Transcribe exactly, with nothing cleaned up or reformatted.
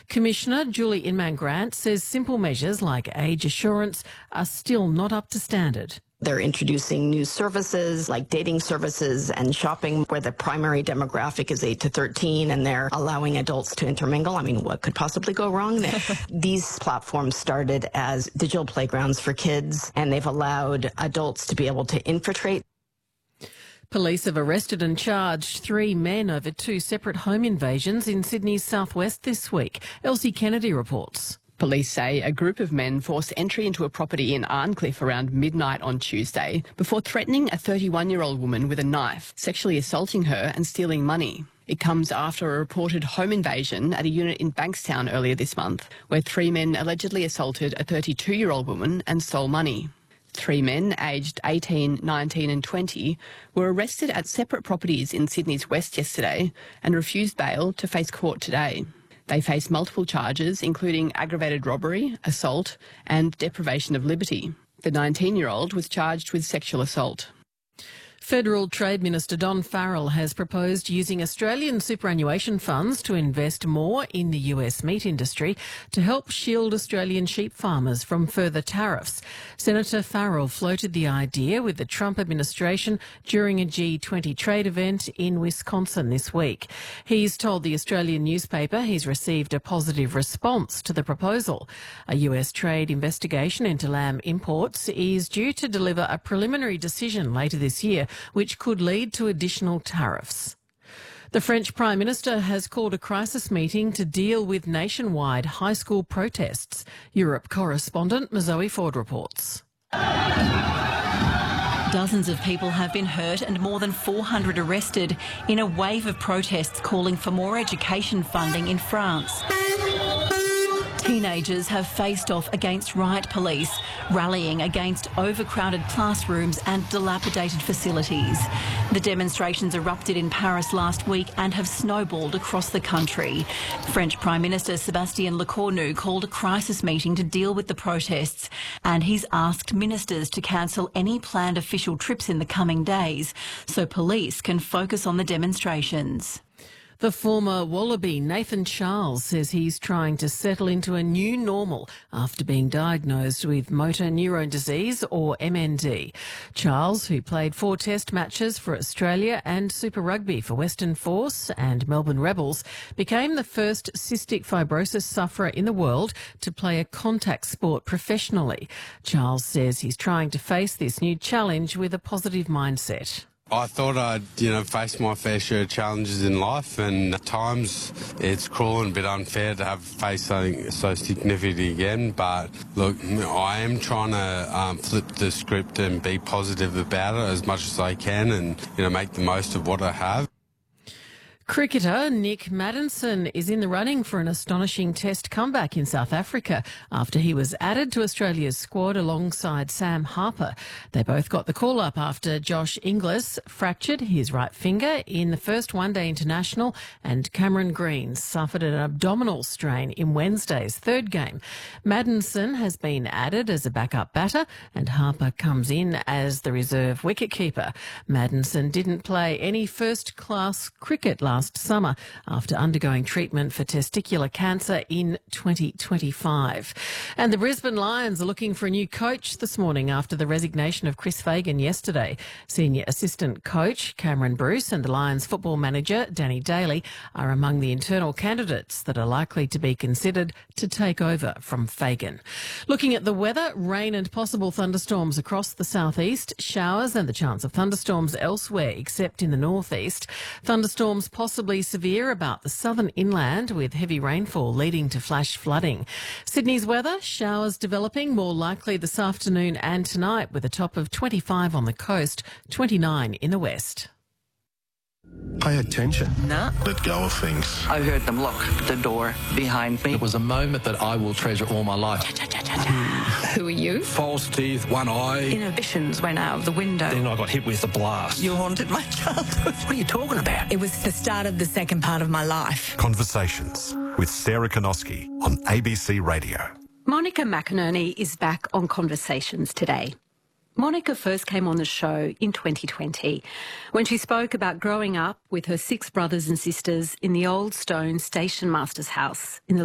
Commissioner Julie Inman-Grant says simple measures like age assurance are still not up to standard. They're introducing new services like dating services and shopping where the primary demographic is eight to thirteen, and they're allowing adults to intermingle. I mean, what could possibly go wrong there? These platforms started as digital playgrounds for kids, and they've allowed adults to be able to infiltrate. Police have arrested and charged three men over two separate home invasions in Sydney's southwest this week. Elsie Kennedy reports. Police say a group of men forced entry into a property in Arncliffe around midnight on Tuesday before threatening a thirty-one-year-old woman with a knife, sexually assaulting her and stealing money. It comes after a reported home invasion at a unit in Bankstown earlier this month, where three men allegedly assaulted a thirty-two-year-old woman and stole money. Three men, aged eighteen, nineteen and twenty, were arrested at separate properties in Sydney's west yesterday and refused bail to face court today. They face multiple charges, including aggravated robbery, assault and deprivation of liberty. The nineteen-year-old was charged with sexual assault. Federal Trade Minister Don Farrell has proposed using Australian superannuation funds to invest more in the U S meat industry to help shield Australian sheep farmers from further tariffs. Senator Farrell floated the idea with the Trump administration during a G twenty trade event in Wisconsin this week. He's told the Australian newspaper he's received a positive response to the proposal. A U S trade investigation into lamb imports is due to deliver a preliminary decision later this year, which could lead to additional tariffs. The French Prime Minister has called a crisis meeting to deal with nationwide high school protests. Europe correspondent Mazoe Ford reports. Dozens of people have been hurt and more than four hundred arrested in a wave of protests calling for more education funding in France. Teenagers have faced off against riot police, rallying against overcrowded classrooms and dilapidated facilities. The demonstrations erupted in Paris last week and have snowballed across the country. French Prime Minister Sébastien Lecornu called a crisis meeting to deal with the protests, and he's asked ministers to cancel any planned official trips in the coming days so police can focus on the demonstrations. The former Wallaby Nathan Charles says he's trying to settle into a new normal after being diagnosed with motor neurone disease, or M N D. Charles, who played four test matches for Australia and Super Rugby for Western Force and Melbourne Rebels, became the first cystic fibrosis sufferer in the world to play a contact sport professionally. Charles says he's trying to face this new challenge with a positive mindset. I thought I'd, you know, face my fair share of challenges in life, and at times it's cruel and a bit unfair to have faced something so significant again. But look, I am trying to um, flip the script and be positive about it as much as I can, and, you know, make the most of what I have. Cricketer Nick Maddinson is in the running for an astonishing Test comeback in South Africa after he was added to Australia's squad alongside Sam Harper. They both got the call-up after Josh Inglis fractured his right finger in the first one-day international, and Cameron Green suffered an abdominal strain in Wednesday's third game. Maddinson has been added as a backup batter, and Harper comes in as the reserve wicketkeeper. Maddinson didn't play any first-class cricket last Last summer after undergoing treatment for testicular cancer in twenty twenty-five. And the Brisbane Lions are looking for a new coach this morning after the resignation of Chris Fagan yesterday. Senior assistant coach Cameron Bruce and the Lions football manager Danny Daly are among the internal candidates that are likely to be considered to take over from Fagan. Looking at the weather, rain and possible thunderstorms across the southeast, showers and the chance of thunderstorms elsewhere except in the northeast. Thunderstorms possible Possibly severe about the southern inland, with heavy rainfall leading to flash flooding. Sydney's weather, showers developing more likely this afternoon and tonight, with a top of twenty-five on the coast, twenty-nine in the west. Pay attention. No. Let go of things. I heard them lock the door behind me. It was a moment that I will treasure all my life. Who are you? False teeth, one eye. Inhibitions went out of the window. Then I got hit with the blast. You haunted my childhood. What are you talking about? It was the start of the second part of my life. Conversations with Sarah Konoski on A B C Radio. Monica McInerney is back on Conversations today. Monica first came on the show in twenty twenty when she spoke about growing up with her six brothers and sisters in the old stone station master's house in the